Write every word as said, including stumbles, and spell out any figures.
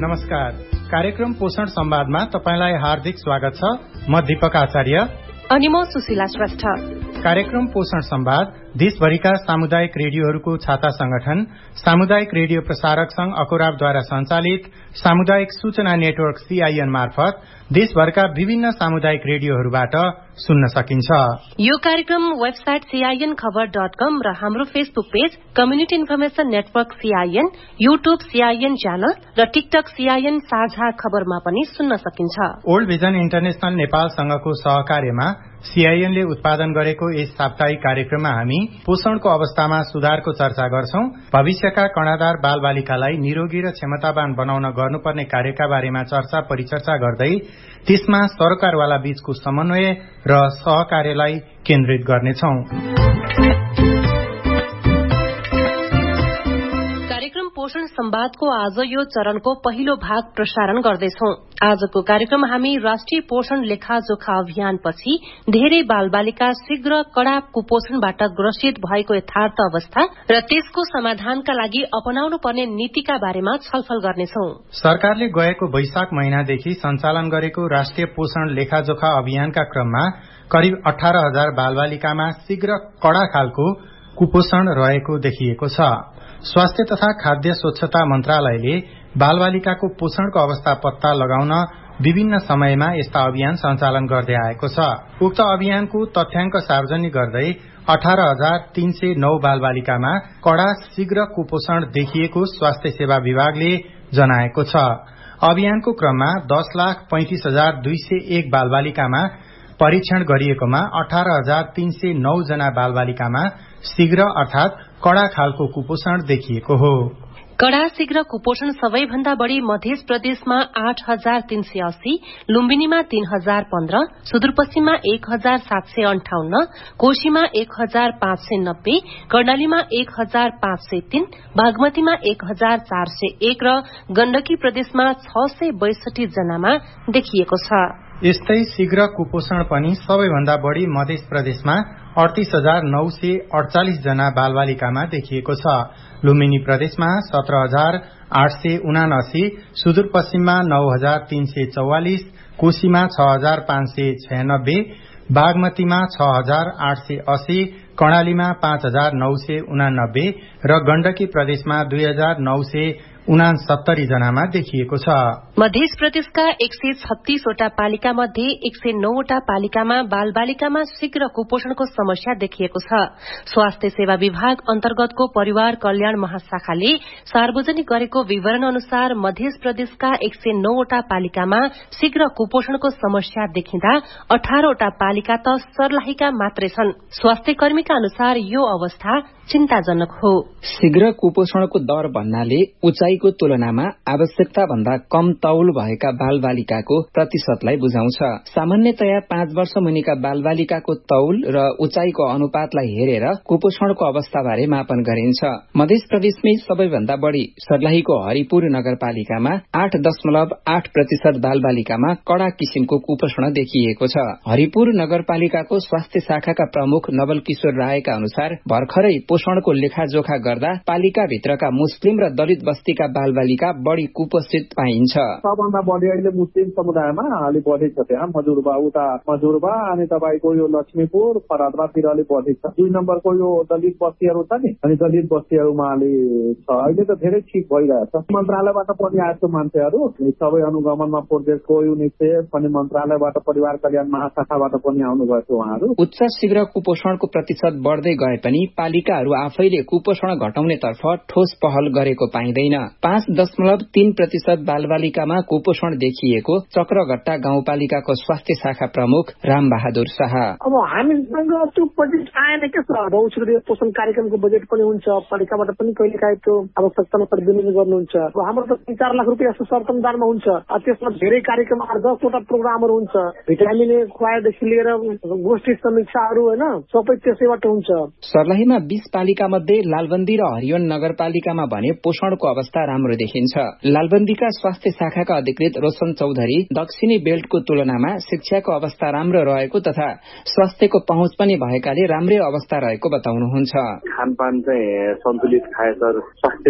नमस्कार। कार्यक्रम पोषण संवादमा तपाईलाई हार्दिक स्वागत छ। म दीपक आचार्य अनि म सुशीला श्रेष्ठ। कार्यक्रम पोषण संवाद देशभरिका सामुदायिक रेडियोहरूको छाता संगठन सामुदायिक रेडियो प्रसारक संघ अकोराबद्वारा संचालित सामुदायिक सूचना नेटवर्क सीआईएन मार्फत देशभरका विभिन्न सामुदायिक रेडियोहरूबाट सुन्न सकिन्छ। यो कार्यक्रम वेबसाइट सीआईएन खबर डट कम र हाम्रो Facebook page community information network CIN, YouTube CIN channel र टिकटक सीआईएन साझा खबरमा पनि सुन्न सकिन्छ। ओल्ड भिजन इन्टरनेशनल नेपाल संघको सहकार्यमा सीआईएनले उत्पादन गरेको यस साप्ताहिक कार्यक्रममा हामी पोषणको अवस्थामा सुधारको चर्चा गर्छौं। भविष्यका कणादार बालबालिकालाई निरोगी र क्षमतावान बनाउन गर्नुपर्ने कार्यका बारेमा चर्चा परिचर्चा गर्दै त्यसमा सरकारवाला बीचको समन्वय र सहकार्यलाई केन्द्रित गर्नेछौं। कार्यक्रम पोषण संवादको आज यो चरणको पहिलो भाग प्रसारण गर्दैछौं। आजको कार्यक्रम हामी राष्ट्रिय पोषण लेखाजोखा अभियानपछि धेरै बालबालिका शीघ्र कड़ा कुपोषणबाट ग्रसित भएको यथार्थ अवस्था र त्यसको समाधानका लागि अपनाउनु पर्ने नीतिका बारेमा छलफल गर्नेछौं। सरकारले गएको वैशाख महिनादेखि सञ्चालन गरेको राष्ट्रिय पोषण लेखाजोखा अभियानका क्रममा करिब अठार हजार बालबालिकामा शीघ्र कड़ा खालको कुपोषण रहेको देखिएको छ। स्वास्थ्य तथा खाद्य स्वच्छता मन्त्रालयले बालबालिकाको पोषणको अवस्था पत्ता लगाउन विभिन्न समयमा यस्ता अभियान सञ्चालन गर्दै आएको छ। उक्त अभियानको तथ्याङ्क सार्वजनिक गर्दै अठार हजार तीन सय नौ बालबालिकामा कड़ा शीघ्र कुपोषण देखिएको स्वास्थ्य सेवा विभागले जनाएको छ। अभियानको क्रममा दस लाख पैंतिस हजार दुई सय एक बालबालिकामा परीक्षण गरिएकोमा अठार हजार तीन सय नौ जना बालबालिकामा शीघ्र अर्थात कड़ा खालको कुपोषण देखिएको हो। कड़ा शीघ्र कुपोषण सबैभन्दा बढ़ी मध्य प्रदेशमा आठ हजार तीन सय अस्सी, लुम्बिनीमा तीन हजार पन्ध्र, सुदूरपश्चिममा एक हजार सात सय अन्ठाउन्न, कोशीमा एक हजार पाँच सय नब्बे, कर्णालीमा एक हजार पाँच सय तीन, बागमतीमा एक हजार चार सय एक र गण्डकी प्रदेशमा छ सय बैसठी जनामा देखिएको छ। यस्तै शीघ्र कुपोषण पनि सबैभन्दा बढ़ी मध्य प्रदेशमा अडतीस हजार नौ सय अडचालिस जना बालबालिकामा देखिएको छ। लुम्बिनी प्रदेशमा सत्र हजार आठ सय उनासी, सुदूरपश्चिममा नौ हजार तीन सय चौवालिस, कोशीमा छ हजार पाँच सय छयानब्बे, बागमतीमा छ हजार आठ सय अस्सी, कर्णालीमा पाँच हजार नौ सय उनानब्बे र गण्डकी प्रदेशमा दुई हजार नौ सय उनासत्तरी जनामा देखिएको छ। मध्य प्रदेशका एक सय छत्तीसवटा पालिका मध्ये एक सय नौवटा पालिकामा बालबालिकामा शीघ्र कुपोषणको समस्या देखिएको छ। स्वास्थ्य सेवा विभाग अन्तर्गतको परिवार कल्याण महाशाखाले सार्वजनिक गरेको विवरण अनुसार मध्य प्रदेशका एक सय नौवटा पालिकामा शीघ्र कुपोषणको समस्या देखिँदा अठारवटा पालिका त सर्लाहीका मात्रै छन्। स्वास्थ्य कर्मीका अनुसार यो अवस्था चिन्ताजनक हो। शीघ्र कुपोषणको दर भन्नाले उचाइको तुलनामा आवश्यकता भन्दा कम तौल भएका बालबालिकाको प्रतिशतलाई बुझाउँछ। सामान्यतया पाँच वर्ष मुनिका बालबालिकाको तौल र उचाइको अनुपातलाई हेरेर कुपोषणको अवस्थाबारे मापन गरिन्छ। मध्य प्रदेशमै सबैभन्दा बढ़ी सर्लाहीको हरिपुर नगरपालिकामा आठ दशमलव आठ प्रतिशत बालबालिकामा कड़ा किसिमको कुपोषण देखिएको छ। हरिपुर नगरपालिकाको स्वास्थ्य शाखाका प्रमुख नवल किशोर रायका अनुसार भर्खरै पोषणको लेखाजोखा गर्दा पालिकाभित्रका मुस्लिम र दलित बस्तीका बालबालिका बढ़ी कुपोषित पाइन्छ। सबभन्दा बढ़ी अहिले मुस्लिम समुदायमा अलि बढी छ। त्यहाँ मजुरबा उता मजुरबा अनि तपाईँको यो लक्ष्मीपुर फरादबातिर अलि बढी छ। दुई नम्बरको यो दलित बस्तीहरू छ नि, अनि दलित बस्तीहरूमा अलि छ। अहिले त धेरै ठिक भइरहेछ। मन्त्रालयबाट पनि आएको मान्छेहरू सबै अनुगमनमा प्रोजेक्टको युनिसेफ अनि मन्त्रालयबाट परिवार कल्याण महाशाखाबाट पनि आउनुभएको उहाँहरू। उच्च शीघ्र कुपोषणको प्रतिशत बढ़दै गए पनि पालिकाहरू आफैले कुपोषण घटाउनेतर्फ ठोस पहल गरेको पाइँदैन। पाँच दशमलव तीन प्रतिशत बालबालिकामा कुपोषण देखिएको चक्रघट्टा गाउँपालिकाको स्वास्थ्य शाखा प्रमुख राम बहादुर शाह। अब हामीसँग त्यो बजेट आएन के छ। बहुक्षेत्रीय पोषण कार्यक्रमको बजेट पनि हुन्छ, पालिकाबाट पनि कहिले काहीँ त्यो आवश्यकतामा विनियोजन गर्नुहुन्छ। हाम्रो त तीन चार लाख रुपियाँ जस्तो सरतमदारमा हुन्छ। त्यसमा धेरै कार्यक्रम दसवटा प्रोग्रामहरू हुन्छ, भिटामिन खुवाएदेखि लिएर गोष्ठी समीक्षाहरू होइन सबै त्यसैबाट हुन्छ। सर्लाहीमा बीस पालिका मध्ये लालबन्दी र हरियोन नगरपालिकामा भने पोषणको अवस्था राम्रो देखिन्छ। लालबन्दीका स्वास्थ्य शाखाका अधिकृत रोशन चौधरी दक्षिणी बेल्टको तुलनामा शिक्षाको अवस्था राम्रो रहेको तथा स्वास्थ्यको पहुँच पनि भएकाले राम्रै अवस्था रहेको बताउनुहुन्छ। खानपान चाहिँ सन्तुलित खाए तर स्वास्थ्य